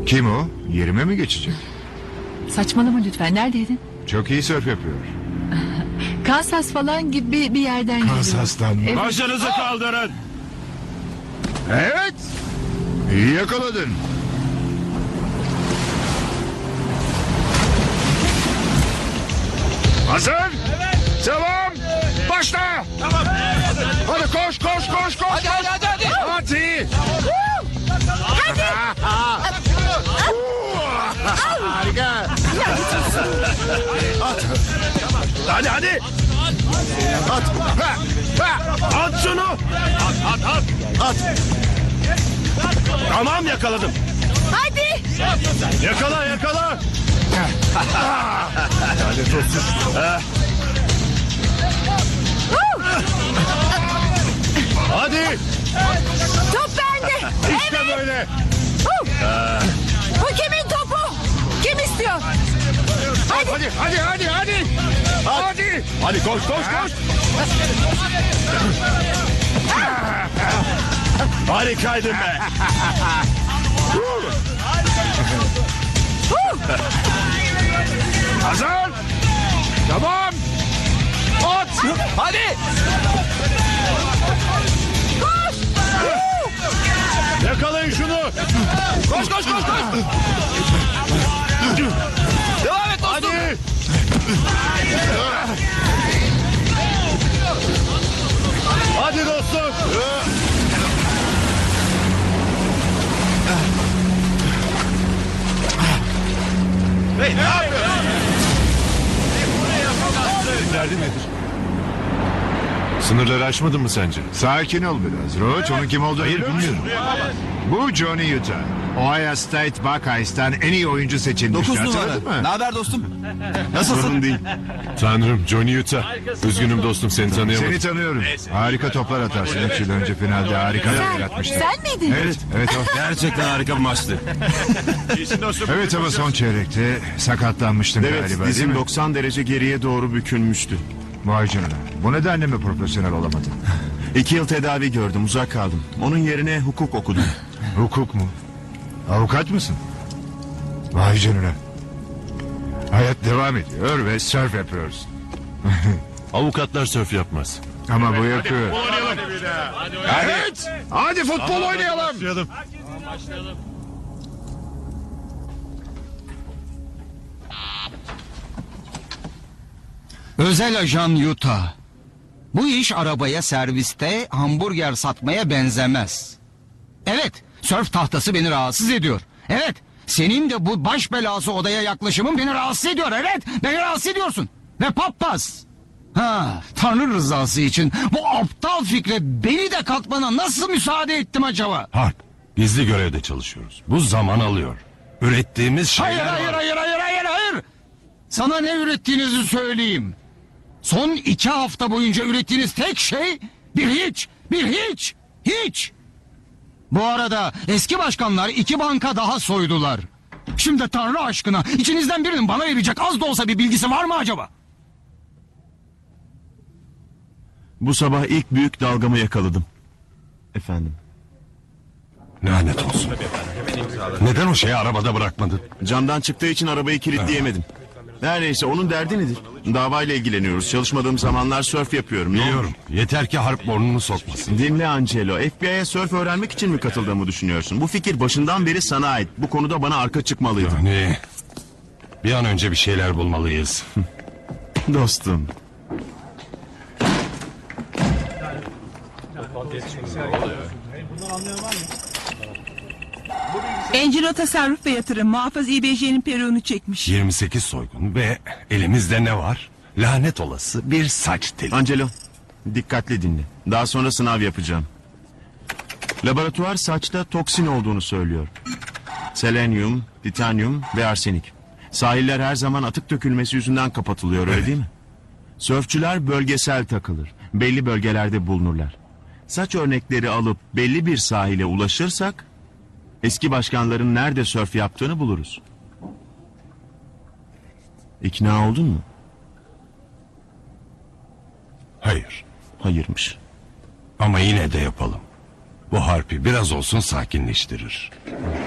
Kim o? Yerime mi geçecek? Saçmalama lütfen. Neredeydin? Çok iyi sörf yapıyor. Kansas falan gibi bir yerden geliyor. Kansas'tan mı? Evet. Başınızı kaldırın. Evet. İyi yakaladın. Hazır. Evet. Tamam. Başla. Tamam. Hadi koş. Hadi. Hadi. Harika. Hadi. At. At şunu. At. Tamam, yakaladım. Hadi. Yakala. Lanet olsun. Hadi. Top bende. İşte böyle. Bu kimin topu? Kim istiyor? Hadi. Hadi koş. Harikaydın be. Hazır. Tamam. At. Hadi. Yakalayın şunu. Koş. Devam et dostum. Hadi. Hadi dostum. Hey, ne yapıyorsun? Derdin nedir? Sınırları aşmadın mı sence? Sakin ol biraz. Roach onun kim olduğunu biliyor musun? Bu Johnny Utah. Ohio State Buckeyes'tan en iyi oyuncu seçilmişti. 9 numara. Hatırladın mı? Ne haber dostum? Nasılsın? değil. Tanrım, Johnny Utah. Üzgünüm dostum, seni tanıyamadım. Seni tanıyorum. Harika toplar atarsın. 3 yıl önce finalde harika bir atmıştın. Sen miydin? Evet o. Gerçekten harika bir maçtı. Evet ama son çeyrekte sakatlanmıştın Evet, galiba değil dizim mi? 90 derece geriye doğru bükülmüştü. Vay canına. Bu nedenle mi profesyonel olamadın? 2 yıl tedavi gördüm, uzak kaldım. Onun yerine hukuk okudum. Hukuk mu? Avukat mısın? Vay canına. Hayat devam ediyor ve surf yapıyoruz. Avukatlar sörf yapmaz. Ama bu yapıyor. Evet. Hadi futbol oynayalım. Özel ajan Utah. Bu iş arabaya serviste hamburger satmaya benzemez. Evet, sörf tahtası beni rahatsız ediyor. Evet, senin de bu baş belası odaya yaklaşımın beni rahatsız ediyor. Evet, beni rahatsız ediyorsun. Ve papaz. Tanrı rızası için bu aptal fikre beni de katmana nasıl müsaade ettim acaba? Harp, gizli görevde çalışıyoruz. Bu zaman alıyor. Ürettiğimiz şeyler Hayır. Sana ne ürettiğinizi söyleyeyim. Son 2 hafta boyunca ürettiğiniz tek şey bir hiç. Bu arada eski başkanlar 2 banka daha soydular. Şimdi Tanrı aşkına içinizden birinin bana verecek az da olsa bir bilgisi var mı acaba? Bu sabah ilk büyük dalgamı yakaladım. Efendim, Lanet olsun. Neden o şeyi arabada bırakmadın? camdan çıktığı için arabayı kilitleyemedim. Her neyse, onun derdi nedir? Davayla ilgileniyoruz. Çalışmadığım zamanlar sörf yapıyorum. Ne Biliyorum. Yeter ki Harp burnunu sokmasın. olur? Dinle Angelo. FBI'ye sörf öğrenmek için mi katıldığımı düşünüyorsun? Bu fikir başından beri sana ait. Bu konuda bana arka çıkmalıydın. Yani bir an önce bir şeyler bulmalıyız. Dostum. Angelo tasarruf ve yatırım muhafız İBC'nin peruğunu çekmiş. 28 soygun ve elimizde ne var? Lanet olası bir saç teli. Angelo, dikkatli dinle. Daha sonra sınav yapacağım. Laboratuvar saçta toksin olduğunu söylüyor. Selenyum, titanyum ve arsenik. Sahiller her zaman atık dökülmesi yüzünden kapatılıyor, öyle değil mi? Sörfçüler bölgesel takılır. Belli bölgelerde bulunurlar. Saç örnekleri alıp belli bir sahile ulaşırsak eski başkanların nerede sörf yaptığını buluruz. İkna oldun mu? Hayır. Hayırmış. Ama yine de yapalım. Bu Harp'i biraz olsun sakinleştirir.